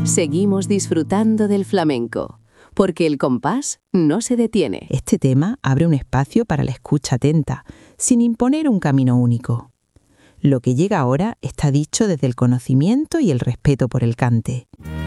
Seguimos disfrutando del flamenco, porque el compás no se detiene. Este tema abre un espacio para la escucha atenta, sin imponer un camino único. Lo que llega ahora está dicho desde el conocimiento y el respeto por el cante.